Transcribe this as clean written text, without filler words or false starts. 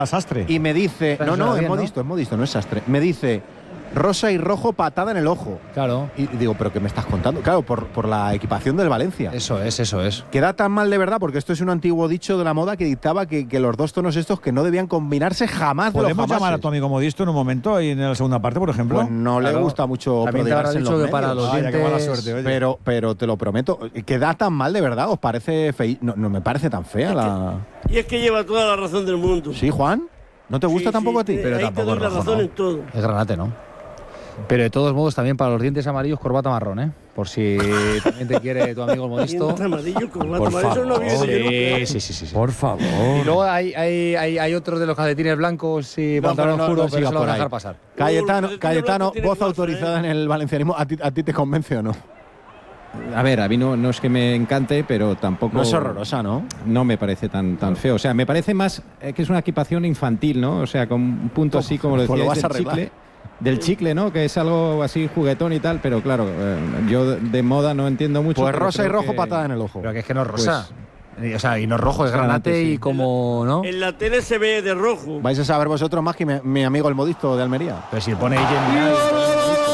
Sastre. Y me dice, Pero no, bien, es modisto, no es Sastre. Me dice, rosa y rojo, patada en el ojo. Claro. Y digo, ¿pero qué me estás contando? Claro, por la equipación del Valencia. Eso es. Queda tan mal de verdad, porque esto es un antiguo dicho de la moda que dictaba que los dos tonos estos que no debían combinarse jamás de los ¿Podemos jamases. llamar a tu amigo Modisto en un momento ahí en la segunda parte, por ejemplo? Pues no le gusta mucho También te habrá prodigarse en dicho los que para medios. los Vaya, qué mala dientes… suerte, oye. Pero te lo prometo, queda tan mal de verdad, ¿os parece feo? No me parece tan fea la… Y es que lleva toda la razón del mundo. ¿Sí, Juan? ¿No te gusta tampoco a ti? Pero ahí tampoco te doy es la rojo, razón ¿no? en todo. Es granate, ¿no? Pero de todos modos, también para los dientes amarillos, corbata marrón, ¿eh? Por si también te quiere tu amigo el Modisto. Diente amarillo, corbata Por amarilla, eso no favor. viene yo nunca. Sí. Por favor. Y luego hay otros de los calcetines blancos y No, pantalón pero oscuro, pero sigas eso lo por van a ahí. dejar pasar. Cayetano, tiene voz fuerza, autorizada en el valencianismo. ¿A ti te convence o no? A ver, a mí no es que me encante, pero tampoco… No es horrorosa, ¿no? No me parece tan feo. O sea, me parece más que es una equipación infantil, ¿no? O sea, con un punto así, como lo Pues lo decíais, vas a arreglar. del chicle, ¿no? Que es algo así juguetón y tal, pero claro, yo de moda no entiendo mucho. Pues pero rosa y creo rojo, que… patada en el ojo. Pero que es que no es rosa. O sea, y no es rojo, es Granate, granate sí. y como, ¿no? En la tele se ve de rojo. Vais a saber vosotros más que mi amigo el modisto de Almería. Pero si pone ahí